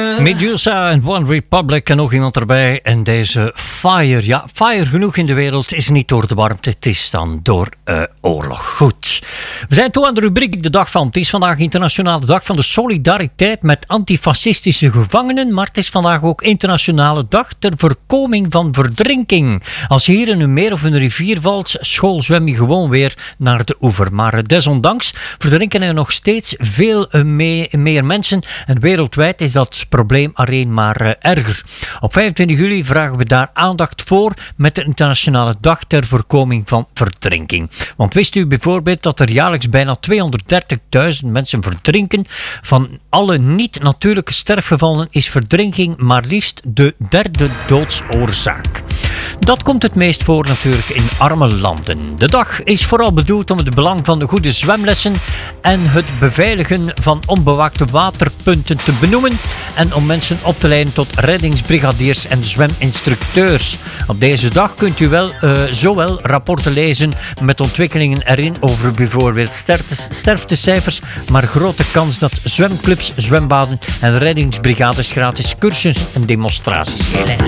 Medusa en One Republic en nog iemand erbij. En deze fire, ja, fire genoeg in de wereld is niet door de warmte, het is dan door oorlog. Goed. We zijn toe aan de rubriek De Dag van. Het is vandaag Internationale Dag van de Solidariteit met antifascistische gevangenen, maar het is vandaag ook Internationale Dag ter voorkoming van verdrinking. Als je hier in een meer of een rivier valt, schoolzwem je gewoon weer naar de oever. Maar desondanks verdrinken er nog steeds veel meer mensen en wereldwijd is dat probleem alleen maar erger. Op 25 juli vragen we daar aandacht voor met de Internationale Dag ter voorkoming van verdrinking. Want wist u bijvoorbeeld dat er jaarlijks bijna 230.000 mensen verdrinken? Van alle niet-natuurlijke sterfgevallen is verdrinking maar liefst de derde doodsoorzaak. Dat komt het meest voor natuurlijk in arme landen. De dag is vooral bedoeld om het belang van de goede zwemlessen en het beveiligen van onbewaakte waterpunten te benoemen en om mensen op te leiden tot reddingsbrigadiers en zweminstructeurs. Op deze dag kunt u zowel rapporten lezen met ontwikkelingen erin over bijvoorbeeld sterftecijfers, maar grote kans dat zwemclubs, zwembaden en reddingsbrigades gratis cursussen en demonstraties geven.